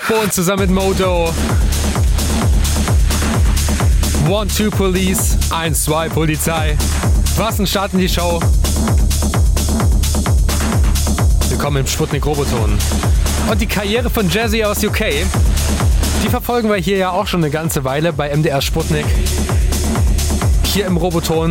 Bones zusammen mit Modo. 1, 2 Police, 1, 2 Polizei. Was ein Start in die Show. Willkommen im Sputnik Roboton. Und die Karriere von Jazzy aus UK, die verfolgen wir hier ja auch schon eine ganze Weile bei MDR Sputnik. Hier im Roboton